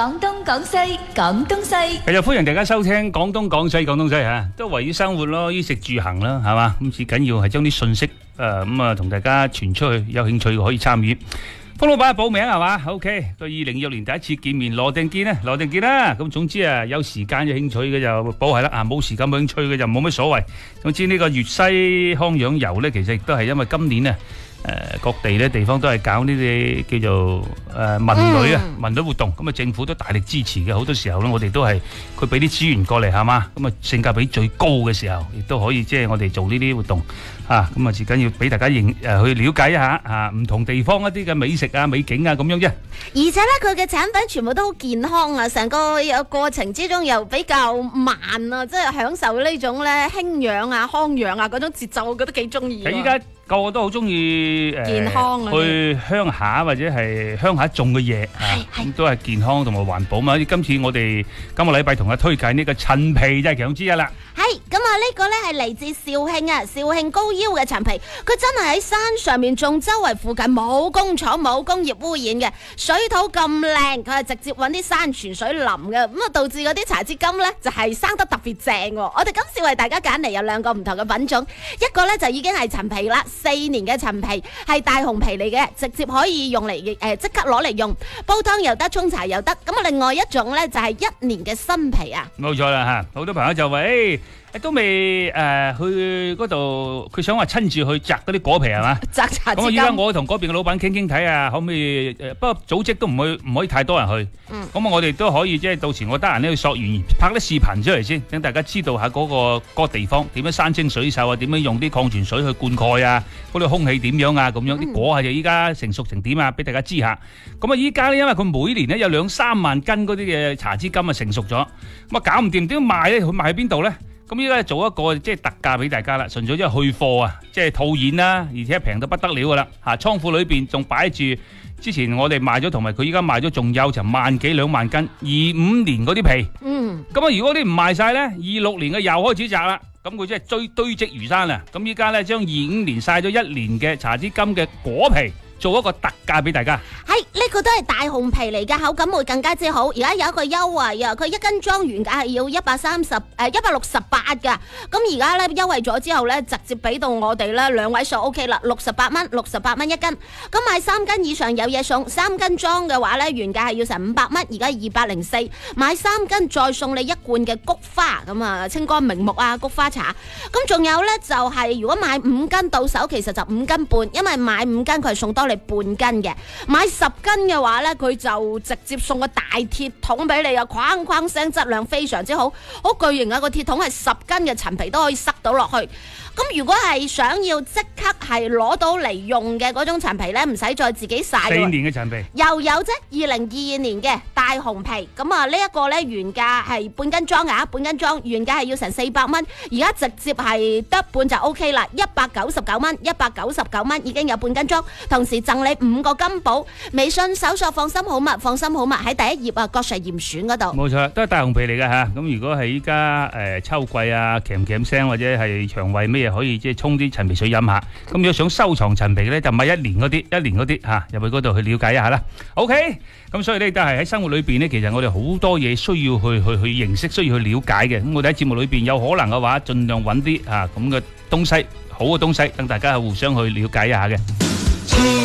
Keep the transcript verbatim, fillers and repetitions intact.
廣東廣西廣東西， 繼續歡迎大家收聽廣東廣西廣東西嚇，都圍繞生活咯，衣食住行啦，係嘛？咁至緊要係將啲信息誒咁啊，同大家傳出去，有興趣可以參與。方老闆報名係嘛 ？OK，個二零二六年第一次見面，羅定見咧，羅定見啦。咁總之啊，有時間有興趣嘅就報係啦，啊冇時間冇興趣嘅就冇乜所謂。總之呢個粵西康養遊咧，其實亦都係因為今年啊。誒、呃、各地咧地方都係搞呢啲叫做誒、呃、文旅啊、嗯、文旅活動，咁啊政府都大力支持嘅。好多時候咧，我哋都係佢俾啲資源過嚟係嘛，咁啊性價比最高嘅時候，亦都可以即係我哋做呢啲活動啊。咁啊至緊要俾大家認誒、呃、去了解一下啊唔同地方一啲嘅美食啊美景啊咁樣啫。 而且咧佢嘅產品全部都好健康啊，成個有過程之中又比較慢啊，即係享受呢種咧輕養啊康養啊嗰種節奏，我覺得幾中意。 依家個個都好中意誒健康啊， 去鄉下或者係鄉下種嘅嘢，咁都係健康同埋環保嘛。今次我哋今個禮拜同佢推介呢個陳皮就係其中之一啦。 係咁啊，呢個咧係嚟自肇慶啊，肇慶高腰嘅陳皮，佢真係喺山上面種，周圍附近冇工廠冇工業污染嘅，水土咁靚，佢係直接揾啲山泉水淋嘅，咁啊導致嗰啲茶枝金咧就係生得特別正。我哋今次為大家揀嚟有兩個唔同嘅品種，一個咧就已經係陳皮啦。四年嘅陳皮係大紅皮嚟嘅，直接可以用嚟誒，即刻攞嚟用，煲湯又得，沖茶又得。咁啊，另外一種咧就係一年嘅新皮啊。 冇錯啦吓，好多朋友就話誒。都未誒、呃、去嗰度，佢想話親自去摘嗰啲果皮係嘛？ 摘茶枝金。咁啊， 依家我同嗰邊嘅老闆傾傾睇啊，可唔可以誒？不過組織都唔會唔可以太多人去。嗯。咁啊，我哋都可以即係到時我得閒咧去索完拍啲視頻出嚟先，等大家知道下嗰、嗰個嗰、嗰個地方點樣山清水秀啊，點樣用啲礦泉水去灌溉啊，嗰啲空氣點樣啊，咁樣啲、嗯、果係就依家成熟成點啊，俾大家知下。咁啊，依家咧因為佢每年咧有兩三萬斤嗰啲嘅茶枝金啊成熟咗，咁啊搞唔掂點賣咧？佢賣喺邊度咧？咁依家做一個即係特價俾大家啦，純粹即係去貨啊，即係套現啦，而且平到不得了噶啦嚇！倉庫裏邊仲擺住之前我哋賣咗，同埋佢依家賣咗仲有成萬幾兩萬斤，二五年嗰啲皮。嗯。咁啊，如果啲唔賣晒咧，二六年嘅又開始摘啦，咁佢即係堆堆積如山啦。咁依家咧將二五年曬咗一年嘅茶枝金嘅果皮。做一個特價俾大家， 係呢、這個都係大紅皮嚟嘅，口感會更加之好。而家有一個優惠啊，佢一斤裝原價係要一百三十誒一百六十八噶，咁而家咧優惠咗之後咧，直接俾到我哋咧兩位數 O K 啦，六十八蚊，六十八蚊一斤。咁買三斤以上有嘢送，三斤裝嘅話咧原價係要成五百蚊，而家二百零四。買三斤再送你一罐嘅菊花，咁啊清肝明目啊菊花茶。咁仲有咧就係、是、如果買五斤到手，其實就五斤半，因為買五斤佢係送多你半斤嘅，買十斤嘅話呢，佢就直接送個大鐵桶俾你啊！哐哐聲，質量非常之好，好巨型啊！個鐵桶係十斤嘅陳皮都可以塞到落去。咁如果係想要即刻係攞到嚟用嘅嗰種陳皮呢，唔使再自己曬。四年嘅陳皮又有啫，二零二二年嘅大紅皮，咁啊呢一個呢原價係半斤裝啊，半斤裝原價係要成四百蚊，而家直接係得半就 O K 啦，一百九十九蚊，一百九十九蚊已經有半斤裝，同時贈你五個金寶。微信搜索放心好物，放心好物喺第一頁啊，郭 Sir 嚴選嗰度。 冇錯，都係大紅皮嚟嘅吓。咁如果係依家誒秋季啊，鉗鉗聲或者係腸胃咩嘢可以即係沖啲陳皮水飲下。咁如果想收藏陳皮咧，就買一年嗰啲，一年嗰啲吓入去嗰度去了解一下啦。OK，咁所以咧都係喺生活裏邊咧，其實我哋好多嘢需要去去去認識，需要去了解嘅。咁我哋喺節目裏邊有可能嘅話，盡量揾啲啊咁嘅東西，好嘅東西，等大家互相去了解一下嘅。